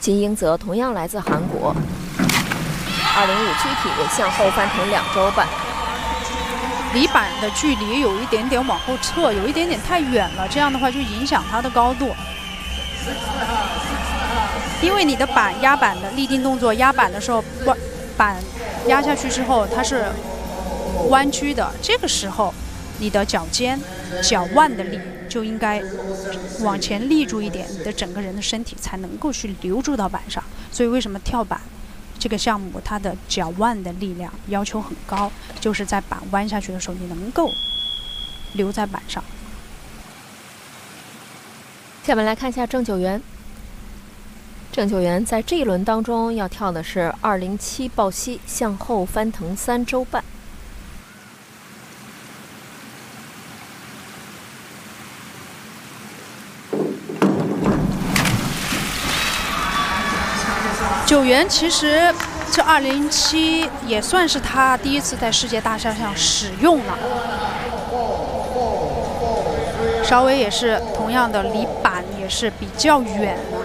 金英泽同样来自韩国，205躯体向后翻腾2周半。 离板的距离有一点点往后撤，有一点点太远了，这样的话就影响它的高度。因为你的压板的立定动作，压板的时候，板压下去之后它是弯曲的，这个时候你的脚尖、脚腕的力就应该往前立住一点，你的整个人的身体才能够去留住到板上。所以为什么跳板这个项目它的脚腕的力量要求很高，就是在板弯下去的时候你能够留在板上。 下面来看一下郑九元。郑九元在这一轮当中要跳的是207抱膝向后翻腾3周半。 九元其实这207也算是他第一次在世界大赛上使用了，稍微也是同样的离板也是比较远了。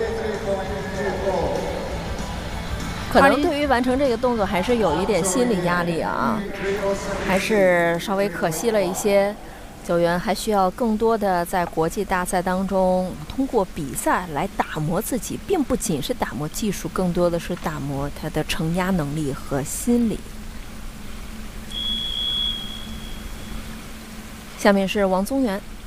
可能对于完成这个动作还是有一点心理压力啊，还是稍微可惜了一些。九元还需要更多的在国际大赛当中通过比赛来打磨自己，并不仅是打磨技术，更多的是打磨他的承压能力和心理。下面是王宗源。